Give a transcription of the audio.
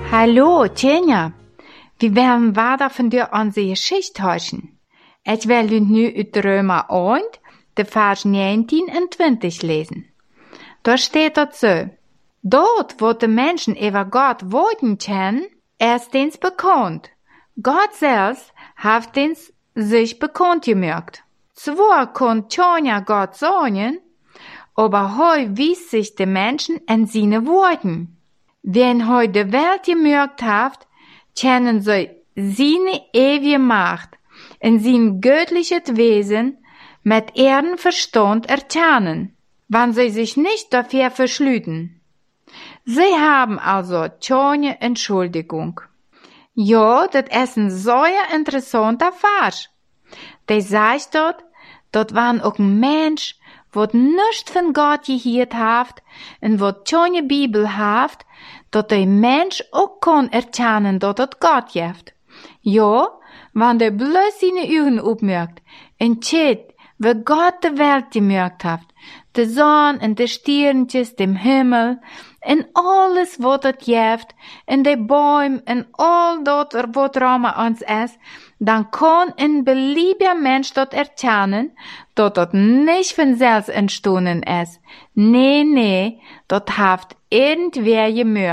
Hallo, Tjenja. Vi werden verder van de onze Geschichte hören. Ich will nu uit Römer 1, de vers 19 en 20 lesen. Da steht dort so: Dort, wo die Menschen über Gott wollten kennen, ist dens bekannt. Gott selbst hat dens sich bekannt gemacht. Zwar kon Tjonja Gott sagen, aber heu wies sich die Menschen in seine Worten. Wenn heu die Welt gemacht hat, kennen sie seine ewige Macht in sein göttliches Wesen mit ihrem Verstand erkennen, wenn sie sich nicht dafür verschlüten. Sie haben also keine Entschuldigung. Ja, das ist ein sehr interessanter Vers. Der sagt dort waren auch ein Mensch, wat nichts von Gott gehört hat und wat keine Bibel hat, dat der Mensch auch kann erkennen, dat es Gott gibt. Ja, wenn der bloß seine Augen aufmerkt und sieht, wie Gott die Welt gemacht hat, die Sonne und die Sternchen, dem Himmel, und alles, was es gibt, und die Bäume, und all das, was rum uns ist, dann kann ein beliebiger Mensch dort erkennen, dass das nicht von selbst entstanden ist. Nee, das hat irgendwer gemacht.